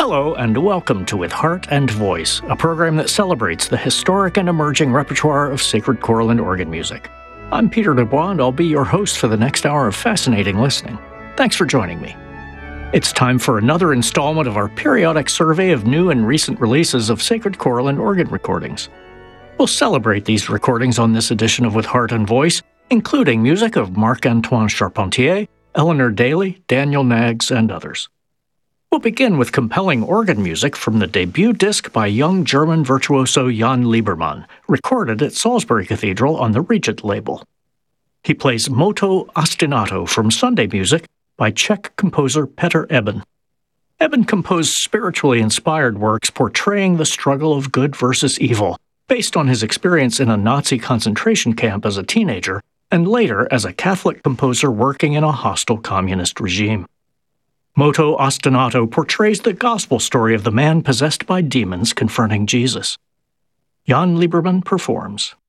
Hello, and welcome to With Heart and Voice, a program that celebrates the historic and emerging repertoire of sacred choral and organ music. I'm Peter Dubois, and I'll be your host for the next hour of fascinating listening. Thanks for joining me. It's time for another installment of our periodic survey of new and recent releases of sacred choral and organ recordings. We'll celebrate these recordings on this edition of With Heart and Voice, including music of Marc-Antoine Charpentier, Eleanor Daly, Daniel Knaggs, and others. We'll begin with compelling organ music from the debut disc by young German virtuoso Jan Liebermann, recorded at Salisbury Cathedral on the Regent label. He plays Moto Ostinato from Sunday Music by Czech composer Petr Eben. Eben composed spiritually inspired works portraying the struggle of good versus evil, based on his experience in a Nazi concentration camp as a teenager, and later as a Catholic composer working in a hostile communist regime. Moto Ostinato portrays the gospel story of the man possessed by demons confronting Jesus. Jan Liebermann performs.